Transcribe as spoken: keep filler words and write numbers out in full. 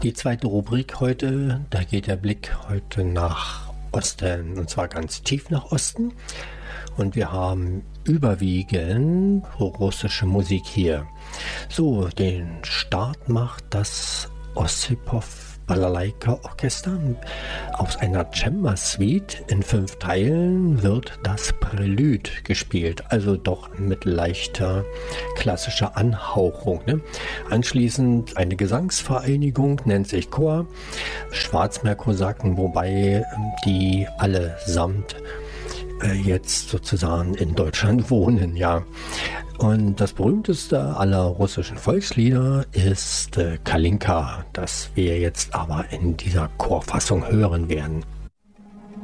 Die zweite Rubrik heute, da geht der Blick heute nach Osten, und zwar ganz tief nach Osten. Und wir haben überwiegend russische Musik hier. So, den Start macht das Ossipov Balalaika Orchester. Aus einer Cembalo-Suite in fünf Teilen wird das Prälude gespielt, also doch mit leichter klassischer Anhauchung. Ne? Anschließend eine Gesangsvereinigung, nennt sich Chor, Schwarzmeerkosaken, wobei die allesamt äh, jetzt sozusagen in Deutschland wohnen, ja. Und das berühmteste aller russischen Volkslieder ist äh, Kalinka, das wir jetzt aber in dieser Chorfassung hören werden.